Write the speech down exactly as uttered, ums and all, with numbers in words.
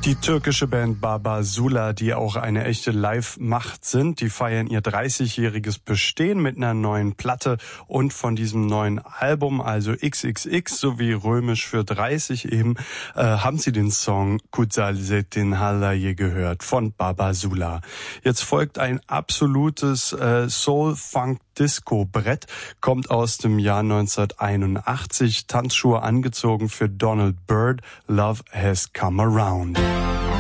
Die türkische Band Babasula, die auch eine echte Live-Macht sind, die feiern ihr dreißigjähriges Bestehen mit einer neuen Platte und von diesem neuen Album, also X X X sowie römisch für dreißig eben, äh, haben sie den Song Kutsalsetin Halaye gehört von Babasula. Jetzt folgt ein absolutes äh, Soul-Funk-Disco-Brett, kommt aus dem Jahr neunzehnhunderteinundachtzig, Tanzschuhe angezogen für Donald Byrd, Love Has Come Around.